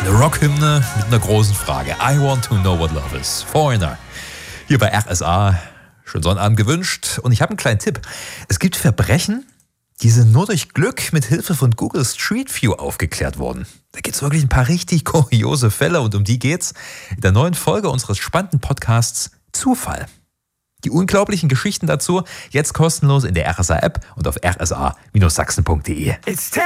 Eine Rockhymne mit einer großen Frage. I want to know what love is. Foreigner. Hier bei RSA. Schönen Sonnabend gewünscht. Und ich habe einen kleinen Tipp. Es gibt Verbrechen, die sind nur durch Glück mit Hilfe von Google Street View aufgeklärt worden. Da gibt es wirklich ein paar richtig kuriose Fälle und um die geht's in der neuen Folge unseres spannenden Podcasts Zufall. Die unglaublichen Geschichten dazu jetzt kostenlos in der RSA-App und auf rsa-sachsen.de.